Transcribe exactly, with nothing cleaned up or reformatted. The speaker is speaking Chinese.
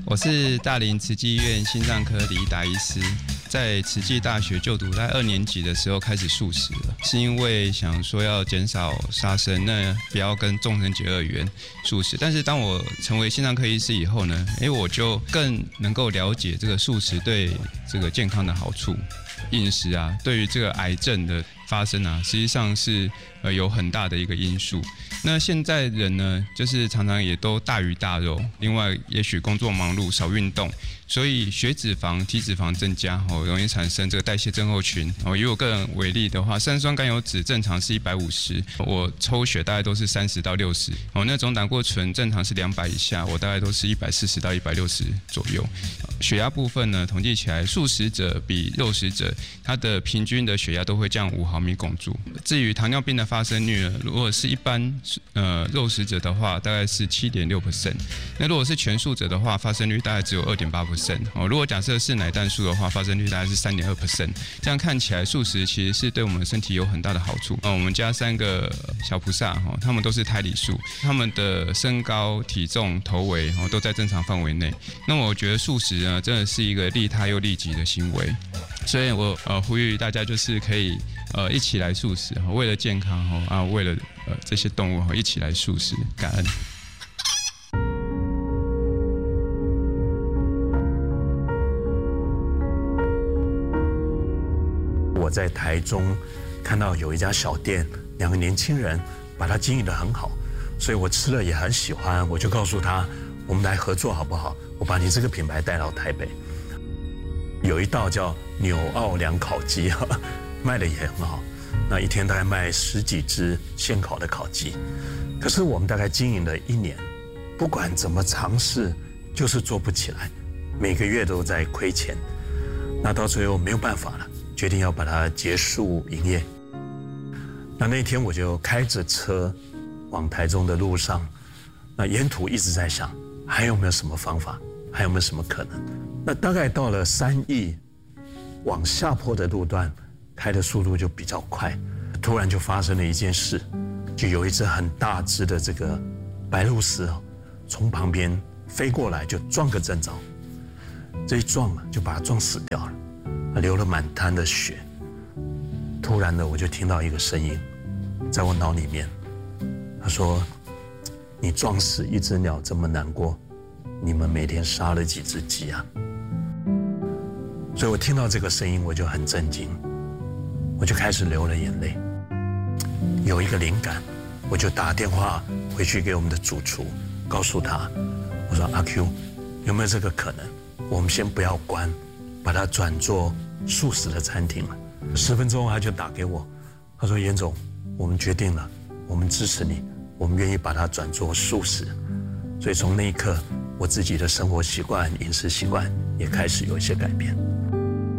我是大林慈济医院心脏科李达医师，在慈济大学就读，在二年级的时候开始素食了，是因为想说要减少杀生，那不要跟众生结恶缘，素食。但是当我成为心脏科医师以后呢，哎，我就更能够了解这个素食对这个健康的好处。饮食啊，对于这个癌症的发生啊，实际上是呃有很大的一个因素。那现在人呢，就是常常也都大鱼大肉，另外也许工作忙碌少运动，所以血脂肪、体脂肪增加，哦，容易产生这个代谢症候群。哦，以我个人为例的话，三酸甘油酯正常是一百五十，我抽血大概都是三十到六十。哦，那总胆固醇正常是两百以下，我大概都是一百四十到一百六十左右。血压部分呢，统计起来，素食者比肉食者，它的平均的血压都会降五毫米汞柱。至于糖尿病的发生率呢，如果是一般呃肉食者的话，大概是 百分之七点六。那如果是全素者的话，发生率大概只有 百分之二点八。哦，如果假设是奶蛋素的话，发生率大概是 百分之三点二。这样看起来，素食其实是对我们身体有很大的好处。哦，我们家三个小菩萨，哦，他们都是胎里素，他们的身高、体重、头围，哦，都在正常范围内。那我觉得素食呢，真的是一个利他又利己的行为。所以我呃呼吁大家就是可以呃一起来素食，为了健康哦啊，为了呃这些动物一起来素食，感恩。 我在台中看到有一家小店，两个年轻人把它经营得很好，所以我吃了也很喜欢，我就告诉他，我们来合作好不好？我把你这个品牌带到台北。有一道叫纽奥良烤鸡，卖的也很好，那一天大概卖十几只现烤的烤鸡。可是我们大概经营了一年，不管怎么尝试，就是做不起来，每个月都在亏钱。那到最后没有办法了，决定要把它结束营业。那那天我就开着车往台中的路上，那沿途一直在想，还有没有什么方法，还有没有什么可能？那大概到了三义往下坡的路段，开的速度就比较快，突然就发生了一件事，就有一只很大只的这个白鹭鸶从旁边飞过来，就撞个正着，这一撞就把它撞死掉了，流了满滩的血。突然的，我就听到一个声音，在我脑里面，他说：“你撞死一只鸟这么难过，你们每天杀了几只鸡啊？”所以我听到这个声音，我就很震惊，我就开始流了眼泪。有一个灵感，我就打电话回去给我们的主厨，告诉他，我说：“阿 Q， 有没有这个可能？我们先不要关，把它转做素食的餐厅了。”十分钟他就打给我，他说：“严总，我们决定了，我们支持你，我们愿意把它转做素食。”所以从那一刻，我自己的生活习惯、饮食习惯也开始有一些改变。